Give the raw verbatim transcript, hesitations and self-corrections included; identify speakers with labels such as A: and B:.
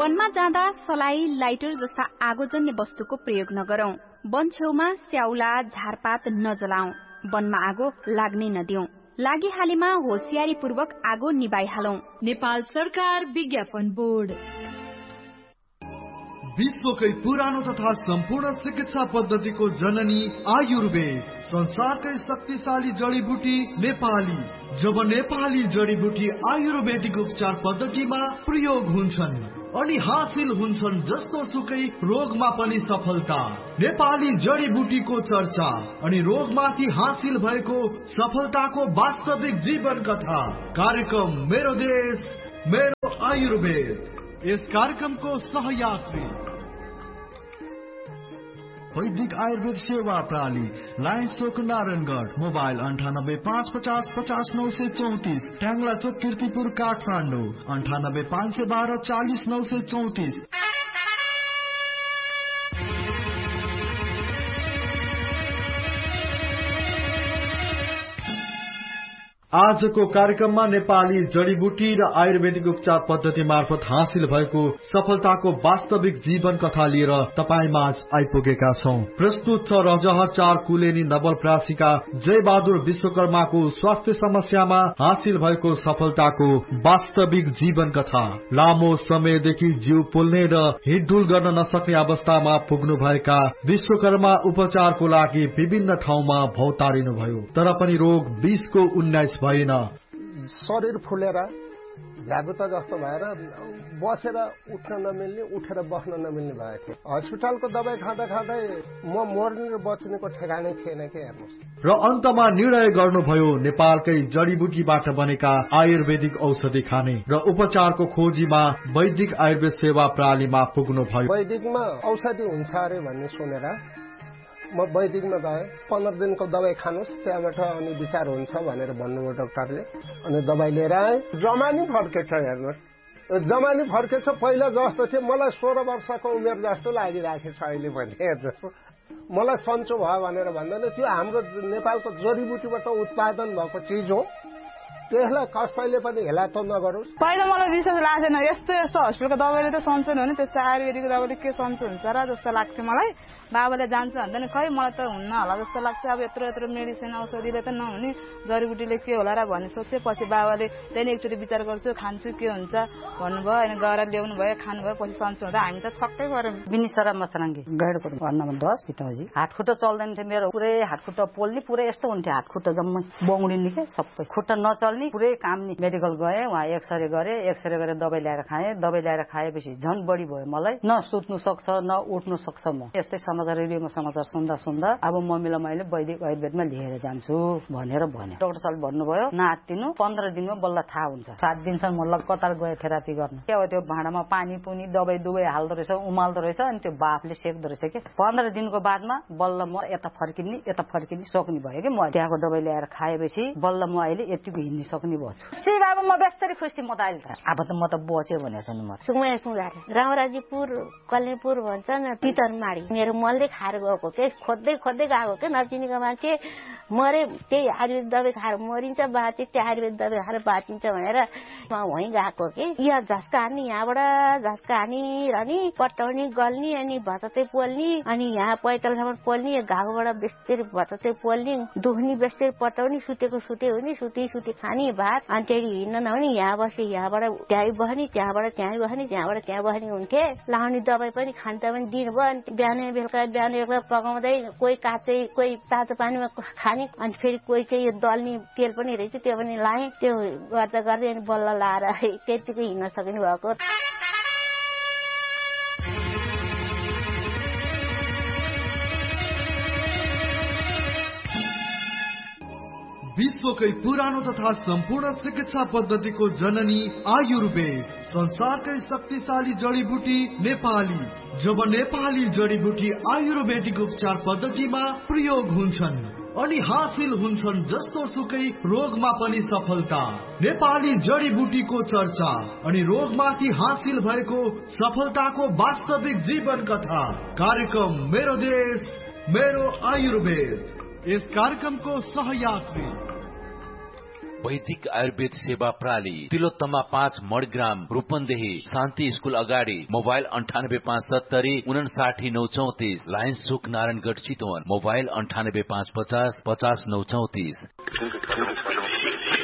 A: वनमा जाँदा सलाई, लाइटर जस्ता आगोजन्य वस्तुको प्रयोग नगरौं। वन छेउमा स्याउला, झारपात नजलाऊ। वनमा आगो लाग्नै नदिऊ। लागिहालेमा होशियारीपूर्वक आगो निभाइहालौं।
B: नेपाल सरकार विज्ञापन बोर्ड।
C: विश्वकै पुरानो तथा सम्पूर्ण चिकित्सा पद्धतिको जननी आयुर्वेद, संसारकै शक्तिशाली जडीबुटी नेपाली। जब नेपाली जडीबुटी आयुर्वेदिक उपचार पद्धतिमा प्रयोग हुन्छन् अनि हासिल हुन्छन् जस्तो सुकै रोगमा पनि सफलता। नेपाली जडीबुटीको चर्चा अनि रोगमाथि हासिल भएको सफलताको वास्तविक जीवन कथा। कार्यक्रम मेरो देश मेरो आयुर्वेद। यस कार्यक्रमको सहयात्री वैदिक आयुर्वेद सेवा प्रणाली, लायन्स चोक नारायणगढ़। मोबाइल अंठानब्बे पाँच पचास पचास नौ सय चौतीस। ट्याङ्ला चोक कीर्तिपुर काठमाडौँ अंठानब्बे पाँच सय बाह्र चालीस नौ सय चौतीस। आजको कार्यक्रममा नेपाली जडीबुटी र आयुर्वेदिक उपचार पद्धति मार्फत हासिल भएको सफलताको वास्तविक जीवन कथा लिएर तपाईँ माझ आइपुगेका छौं। प्रस्तुत छ रजहर चार कुलेनी नवलप्रासीका जय बहादुर विश्वकर्माको स्वास्थ्य समस्यामा हासिल भएको सफलताको वास्तविक जीवन कथा। लामो समयदेखि जिउ पोल्ने र हिँडडुल गर्न नसक्ने अवस्थामा पुग्नु भएका विश्वकर्मा उपचारको लागि विभिन्न ठाउँमा भौतारिनु भयो, तर पनि रोग बीसको उन्नाइस भएन।
D: शरीर फुलेर झ्याबुता जस्तो भएर बसेर उठ्न नमिल्ने, उठेर बस्न नमिल्ने भएको थियो। हस्पिटलको दबाई खाँदा खाँदै म मर्ने र बच्नेको ठेगानै थिएन के हेर्नुहोस्।
C: र अन्तमा निर्णय गर्नुभयो नेपालकै जडीबुटीबाट बनेका आयुर्वेदिक औषधि खाने र उपचारको खोजीमा वैदिक आयुर्वेद सेवा प्रणालीमा पुग्नु भयो।
D: वैदिकमा औषधि हुन्छ अरे भन्ने सुनेर म वैदिकमा गएँ। पन्ध्र दिनको दबाई खानुहोस्, त्यहाँबाट अनि विचार हुन्छ भनेर भन्नुभयो डाक्टरले। अनि दबाई लिएर आएँ। जमानी फर्केछ हेर्नुहोस्, जमानी फर्केछ। पहिला जस्तो थियो मलाई सोह्र वर्षको उमेर जस्तो लागिरहेको छ अहिले पनि हेर्नुहोस्। मलाई सन्चो भयो भनेर भन्दैन, त्यो हाम्रो नेपालको जडीबुटीबाट उत्पादन भएको चिज हो। त्यसलाई कसैले पनि हेला त नगरोस्।
E: पहिला मलाई विश्वास लागेन, यस्तो यस्तो हस्पिटलको दबाईले त सन्चो हुने, त्यस्तो आयुर्वेदिक दबाईले के सन्चो हुन्छ र जस्तो लाग्थ्यो मलाई। बाबाले जान्छ भन्दैन, खै मलाई त हुन्न होला जस्तो लाग्छ। अब यत्रो यत्रो मेडिसिन औषधिले त नहुने, जडीबुटीले के होला र भन्ने सोचे। पछि बाबाले त्यही एकचोटि विचार गर्छु, खान्छु के हुन्छ भन्नुभयो। अनि गएर ल्याउनु भयो, खानुभयो। पछि सन्चो हुँदा हामी त छक्कै पऱ्यौँ।
F: बिनिसरा मसराङ्गे गैडको भन्नमा दस पिताजी हातखुट्टा चल्दैन थियो मेरो। पुरै हातखुट्टा पोल्ने, पुरै यस्तो हुन्थ्यो हातखुट्टा जम्मै बौडिने के सबै। खुट्टा नचल्ने, पुरै काम नि। मेडिकल गएँ, वहाँ एक्सरे गरेँ, एक्सरे गरेर दबाई ल्याएर खाएँ। दबाई ल्याएर खाएपछि झन् बढी भयो मलाई। न सुत्नु सक्छ न उठ्नु सक्छ। म यस्तै समाचार रेडियोमा समाचार सुन्दा सुन्दा अब मम्मीलाई मैले वैदिक आयुर्वेदमा लिएर जान्छु भनेर भने। डाक्टर साहबले भन्नुभयो नआत्तिनु, पन्ध्र दिनमा बल्ल थाहा हुन्छ। सात दिनसम्म म लगातार गएँ थेरापी गर्न। के हो त्यो भाँडामा पानी पुनी दबाई दुबाई हाल्दो रहेछ, उमाल्दो रहेछ, अनि त्यो बाफले सेक्दो रहेछ के। पन्ध्र दिनको बादमा बल्ल म यता फर्किने यता फर्किने सक्ने भयो कि। म त्यहाँको दबाई ल्याएर खाएपछि बल्ल म अहिले यतिको हिँड्न सक्ने भएछु। सी बाबा म बेस्तरी खुसी म त अहिले त। अब त म त बच्यो भनेछ नि। म
G: सुमाया सुँगारे रामराजीपुर कल्नेपुर भन्छ न, तितरमाडी। मेरो मनले खाएर गएको के, खोज्दै खोज्दै गएको के। नचिनेको मान्छे मरे, त्यही आयुर्वेद दबाई खाएर मरिन्छ, बाँचे त्यही आयुर्वेद दबाई खाएर बाँचिन्छ भनेर म वहीँ गएको कि। यहाँ झस्का हान्ने, यहाँबाट झस्का हानी र नि पट्टाउने गल्ने, अनि भतते पोल्ने, अनि यहाँ पैतालसम्म पोल्ने, घाउबाट बेस्तरी भतते पोल्ने, दुख्ने बेस्तरी पट्टाउने, सुतेको सुते हुने, सुते सुते खाने भात। अनि त्यही हिँड्न नहुने, यहाँ बसे यहाँबाट त्यहीँ बस्ने, त्यहाँबाट त्यहीँ बस्ने, त्यहाँबाट त्यहाँ बस्ने हुन्थे। लाउने दबाई पनि खान्छ पनि दिनुभयो। अनि बिहान बेलुका बिहान बेलुका पकाउँदै कोही काँचै कोही तातो पानीमा खाने। अनि फेरि कोही चाहिँ यो दल्ने तेल पनि रहेछ, त्यो पनि लाएँ। त्यो गर्दा गर्दै अनि बल्ल लाएर त्यतिकै हिँड्न सक्नु भएको।
C: विश्वकै पुरानो तथा सम्पूर्ण चिकित्सा पद्धतिको जननी आयुर्वेद, संसारकै शक्तिशाली जडीबुटी नेपाली। जब नेपाली जडीबुटी आयुर्वेदिक उपचार पद्धतिमा प्रयोग हुन्छन् अनि हासिल हुन्छन् जस्तो सुकै रोगमा पनि सफलता। नेपाली जडीबुटीको चर्चा अनि रोगमाथि हासिल भएको सफलताको वास्तविक जीवन कथा। कार्यक्रम मेरो देश मेरो आयुर्वेद। यस कार्यक्रमको सहयात्री
H: वैदिक आयुर्वेद सेवा प्रणाली तिलोत्तमा पाँच मणिग्राम रूपन्देही शान्ति स्कूल अगाडि मोबाइल अन्ठानब्बे पाँच सत्तरी उनासाठी नौ चौतिस लायन्स चोक नारायणगढ चितवन मोबाइल अन्ठानब्बे पाँच पचास पचास नौ चौतिस